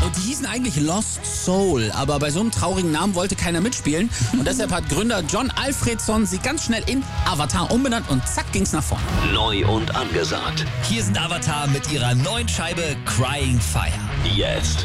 Die hießen eigentlich Lost Soul, aber bei so einem traurigen Namen wollte keiner mitspielen. Und deshalb hat Gründer John Alfredson sie ganz schnell in Avatar umbenannt und zack ging's nach vorne. Neu und angesagt. Hier sind Avatar mit ihrer neuen Scheibe Crying Fire. Jetzt